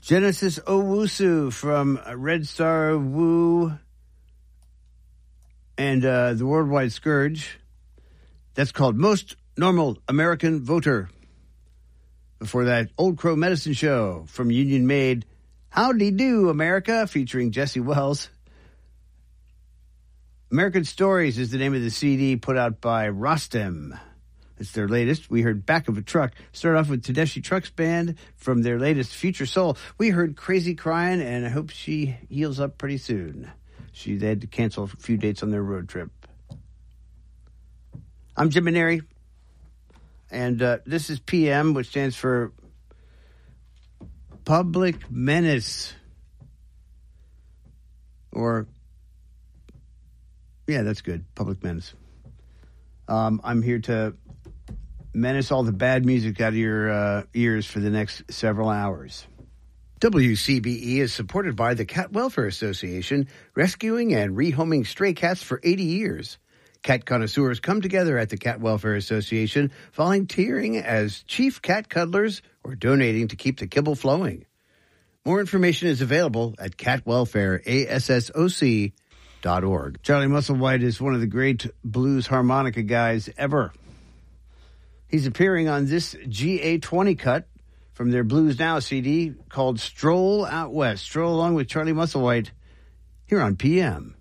Genesis Owusu from Red Star Woo and the Worldwide Scourge. That's called Most Normal American Voter. Before that, Old Crow Medicine Show from Union Made. Howdy Do, America, featuring Jesse Wells. American Stories is the name of the CD put out by Rostem. It's their latest. We heard Back of a Truck. Start off with Tedeschi Trucks Band from their latest Future Soul. We heard Crazy Crying, and I hope she heals up pretty soon. They had to cancel a few dates on their road trip. I'm Jim Maneri, and this is PM, which stands for Public Menace. Or, yeah, that's good. Public Menace. I'm here to menace all the bad music out of your ears for the next several hours. WCBE is supported by the Cat Welfare Association, rescuing and rehoming stray cats for 80 years. Cat connoisseurs come together at the Cat Welfare Association, volunteering as chief cat cuddlers or donating to keep the kibble flowing. More information is available at catwelfareassoc.org. Charlie Musselwhite is one of the great blues harmonica guys ever. He's appearing on this GA20 cut from their Blues Now CD called Stroll Out West. Stroll along with Charlie Musselwhite here on PM.